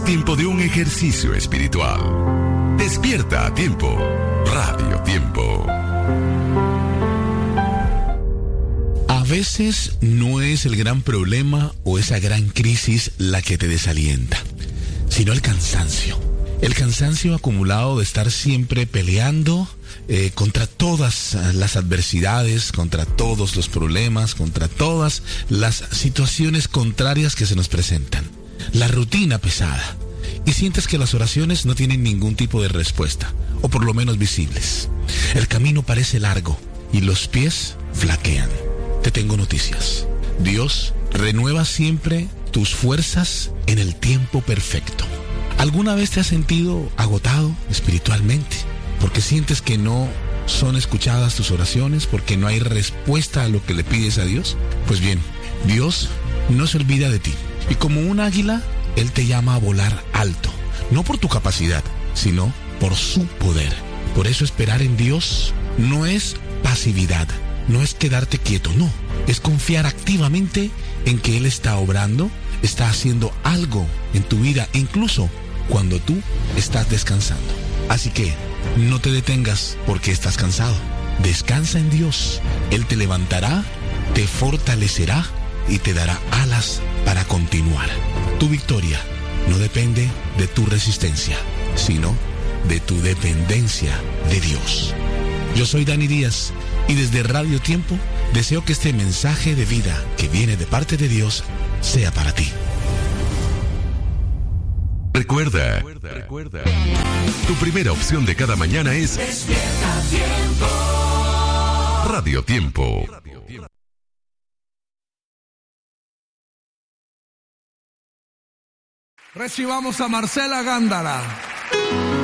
tiempo de un ejercicio espiritual. Despierta a tiempo. Radio Tiempo. A veces no es el gran problema o esa gran crisis la que te desalienta, sino el cansancio. El cansancio acumulado de estar siempre peleando contra todas las adversidades, contra todos los problemas, contra todas las situaciones contrarias que se nos presentan. La rutina pesada. Y sientes que las oraciones no tienen ningún tipo de respuesta, o por lo menos visibles. El camino parece largo y los pies flaquean. Te tengo noticias. Dios renueva siempre tus fuerzas en el tiempo perfecto. ¿Alguna vez te has sentido agotado espiritualmente? Porque sientes que no son escuchadas tus oraciones, porque no hay respuesta a lo que le pides a Dios. Pues bien, Dios no se olvida de ti. Y como un águila, Él te llama a volar alto. No por tu capacidad, sino por su poder. Por eso esperar en Dios no es pasividad, no es quedarte quieto, no. Es confiar activamente en que Él está obrando, está haciendo algo en tu vida, incluso cuando tú estás descansando. Así que no te detengas porque estás cansado. Descansa en Dios. Él te levantará, te fortalecerá y te dará alas para continuar. Tu victoria no depende de tu resistencia, sino de tu dependencia de Dios. Yo soy Dani Díaz y desde Radio Tiempo deseo que este mensaje de vida que viene de parte de Dios sea para ti. Recuerda, tu primera opción de cada mañana es Despierta Tiempo. Radio Tiempo. Recibamos a Marcela Gándara.